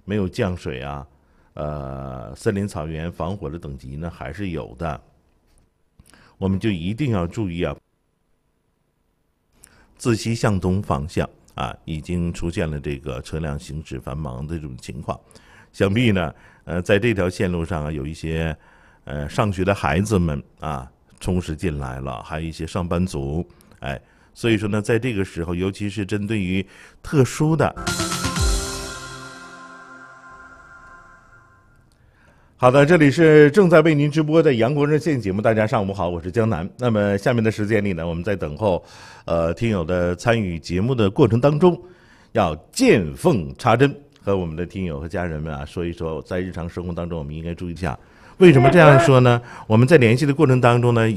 没有降水啊，森林草原防火的等级呢还是有的，我们就一定要注意啊。自西向东方向啊，已经出现了这个车辆行驶繁忙的这种情况，想必呢，在这条线路上啊，有一些上学的孩子们啊充实进来了，还有一些上班族，所以说呢，在这个时候，尤其是针对于特殊的。好的，这里是正在为您直播的阳光热线节目，大家上午好，我是江南。那么下面的时间里呢，我们在等候听友的参与节目的过程当中，要见缝插针，和我们的听友和家人们啊说一说，在日常生活当中我们应该注意一下。为什么这样说呢？我们在联系的过程当中呢，